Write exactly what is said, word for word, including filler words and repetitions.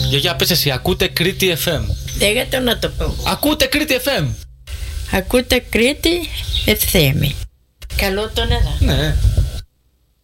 Γιαγιά, πες εσύ, ακούτε Κρήτη εφ εμ? Λέγεται να το πω. Ακούτε Κρήτη εφ εμ. Ακούτε Κρήτη εφ εμ. Καλό τον εδώ. Ναι.